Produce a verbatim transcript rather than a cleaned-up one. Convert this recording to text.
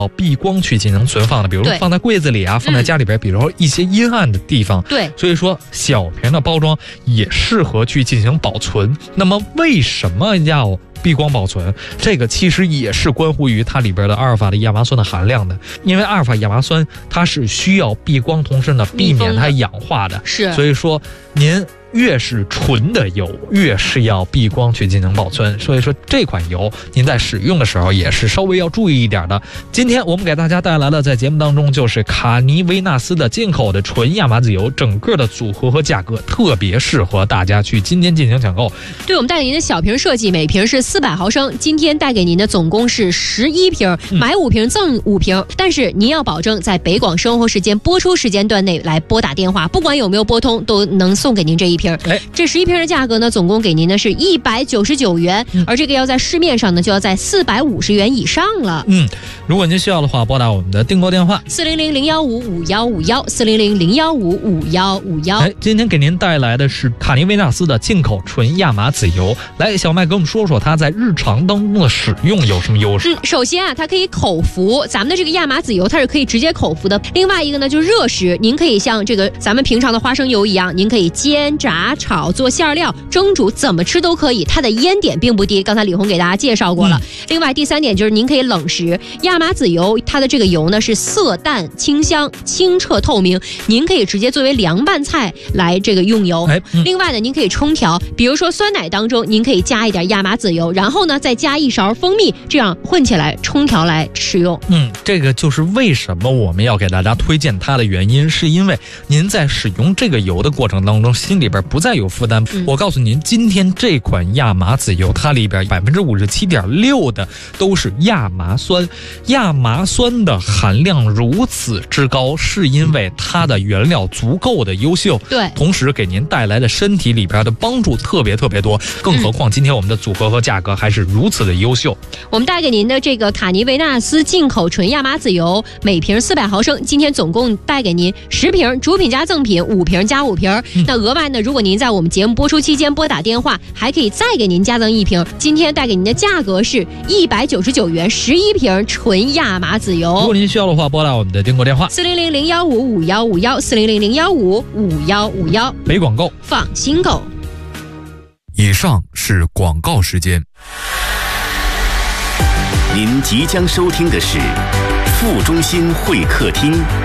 避光去进行存放的，比如说放在柜子里啊，放在家里边，比如说一些阴暗的地方。 对， 所以说小瓶的包装也适合去进行保存。那么为什么要避光保存？这个其实也是关乎于它里边的阿尔法的亚麻酸的含量的，因为阿尔法亚麻酸它是需要避光，同时呢避免它氧化的。 是， 所以说您越是纯的油，越是要避光去进行保存。所以说这款油您在使用的时候也是稍微要注意一点的。今天我们给大家带来了在节目当中就是卡尼维纳斯的进口的纯亚麻籽油，整个的组合和价格特别适合大家去今天进行抢购。 对，我们带给您的小瓶设计，每瓶是四百毫升，今天带给您的总共是十一瓶，买五瓶赠五瓶。但是您要保证在北广生活时间播出时间段内来拨打电话，不管有没有拨通都能送给您这一瓶。 哎， 这十一瓶的价格呢，总共给您的是一百九十九元，嗯，而这个要在市面上呢，就要在四百五十元以上了。 嗯，如果您需要的话，拨打我们的订购电话四零零零幺五五幺五幺四零零零幺五五幺五幺。 哎，今天给您带来的是卡尼维纳斯的进口纯亚麻籽油。来，小麦给我们说说它在日常当中的使用有什么优势？ 嗯，首先啊，它可以口服，咱们的这个亚麻籽油它是可以直接口服的。另外一个呢，就是热食，您可以像这个咱们平常的花生油一样，您可以煎、炸、炒、做馅料、蒸煮，怎么吃都可以。它的烟点并不低，刚才李红给大家介绍过了。嗯、另外第三点就是您可以冷食，亚麻籽油它的这个油呢是色淡清香、清澈透明，您可以直接作为凉拌菜来这个用油。哎嗯、另外呢，您可以冲调，比如说酸奶当中，您可以加一点亚麻籽油，然后呢再加一勺蜂蜜，这样混起来冲调来使用。 嗯，这个就是为什么我们要给大家推荐它的原因，是因为您在使用这个油的过程当中，心里边不再有负担。嗯、我告诉您，今天这款亚麻籽油，它里边百分之五十七点六的都是亚麻酸，亚麻酸的含量如此之高，是因为它的原料足够的优秀， 对， 同时给您带来的身体里边的帮助特别特别多，更何况今天我们的组合和价格还是如此的优秀。 我们带给您的这个卡尼维纳斯进口纯亚麻籽油，每瓶四百毫升，今天总共带给您十瓶，主品加赠品五瓶加五瓶。嗯、那额外呢，如果您在我们节目播出期间拨打电话，还可以再给您加赠一瓶。今天带给您的价格是一百九十九元，十一瓶纯亚麻籽油。 如果您需要的话，拨打我们的订购电话四零零零幺五五幺五幺四零零零幺五五幺五幺。 北广购， 放心购。 以上是广告时间。 您即将收听的是副中心会客厅。